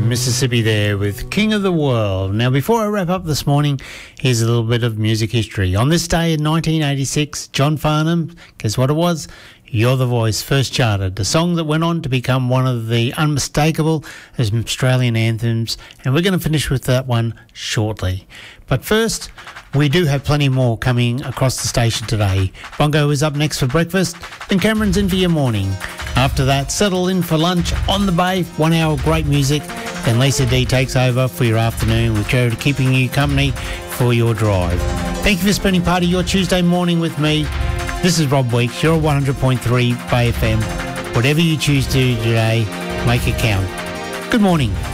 Mississippi there with King of the World. Now, before I wrap up this morning, here's a little bit of music history. On this day in 1986, John Farnham, guess what it was? You're the Voice first charted, a song that went on to become one of the unmistakable Australian anthems, and we're going to finish with that one shortly. But first, we do have plenty more coming across the station today. Bongo is up next for breakfast, then Cameron's in for your morning. After that, settle in for lunch on the bay, 1 hour of great music. Then Lisa D takes over for your afternoon with Jared keeping you company for your drive. Thank you for spending part of your Tuesday morning with me. This is Rob Weeks, you're 100.3 Bay FM. Whatever you choose to do today, make it count. Good morning.